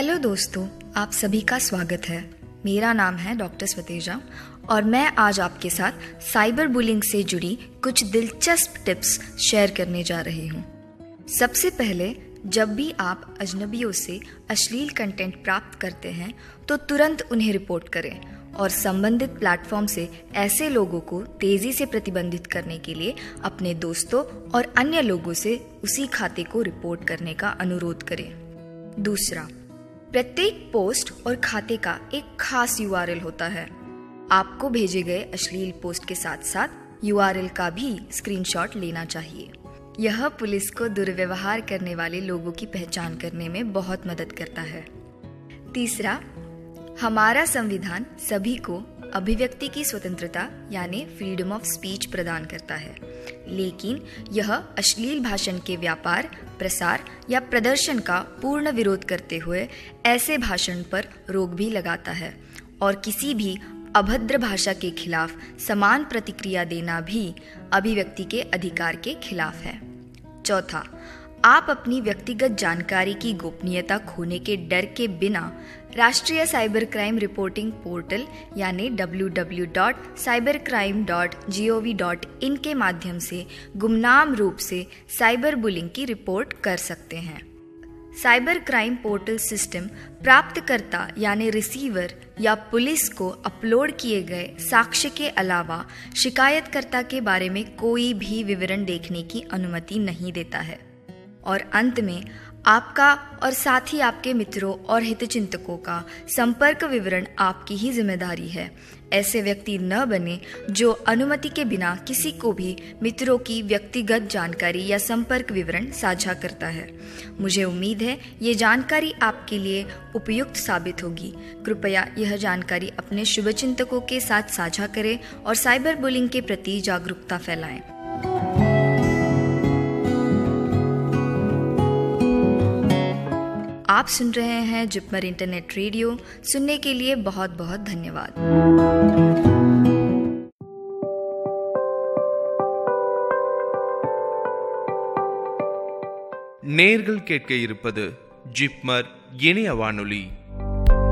Hello दोस्तों, आप सभी का स्वागत है। मेरा नाम है डॉक्टर स्वतेजा और मैं आज आपके साथ साइबर बुलिंग से जुड़ी कुछ दिलचस्प टिप्स शेयर करने जा रही हूँ। सबसे पहले, जब भी आप अजनबियों से अश्लील कंटेंट प्राप्त करते हैं तो तुरंत उन्हें रिपोर्ट करें और संबंधित प्लेटफॉर्म से ऐसे लोगों को तेजी से प्रतिबंधित करने के लिए अपने दोस्तों और अन्य लोगों से उसी खाते को रिपोर्ट करने का अनुरोध करें। दूसरा, प्रत्येक पोस्ट और खाते का एक खास URL होता है। आपको भेजे गए अश्लील पोस्ट के साथ साथ URL का भी स्क्रीनशॉट लेना चाहिए। यह पुलिस को दुर्व्यवहार करने वाले लोगों की पहचान करने में बहुत मदद करता है। तीसरा, हमारा संविधान सभी को अभिव्यक्ति की स्वतंत्रता यानी फ्रीडम ऑफ स्पीच प्रदान करता है, लेकिन यह अश्लील भाषण के व्यापार, प्रसार या प्रदर्शन का पूर्ण विरोध करते हुए ऐसे भाषण पर रोक भी लगाता है और किसी भी अभद्र भाषा के खिलाफ समान प्रतिक्रिया देना भी अभिव्यक्ति के अधिकार के खिलाफ है। चौथा, आप अपनी व्यक्तिगत जानकारी की गोपनीयता खोने के डर के बिना राष्ट्रीय साइबर क्राइम रिपोर्टिंग पोर्टल यानी www.cybercrime.gov.in के माध्यम से गुमनाम रूप से साइबर बुलिंग की रिपोर्ट कर सकते हैं। साइबर क्राइम पोर्टल सिस्टम प्राप्तकर्ता यानी रिसीवर या पुलिस को अपलोड किए गए साक्ष्य के अलावा शिकायतकर्ता के बारे में कोई भी विवरण देखने की अनुमति नहीं देता है। और अंत में, आपका और साथ ही आपके मित्रों और हितचिंतकों का संपर्क विवरण आपकी ही जिम्मेदारी है। ऐसे व्यक्ति न बने जो अनुमति के बिना किसी को भी मित्रों की व्यक्तिगत जानकारी या संपर्क विवरण साझा करता है। मुझे उम्मीद है ये जानकारी आपके लिए उपयुक्त साबित होगी। कृपया यह जानकारी अपने शुभचिंतकों के साथ साझा करें और साइबर बुलिंग के प्रति जागरूकता फैलाएं। आप सुन रहे हैं जिपमर इंटरनेट रेडियो। सुनने के लिए बहुत बहुत धन्यवाद। நேயர்கள் கேட்க இருப்பது ஜிப்மர் இணைய வானொலி.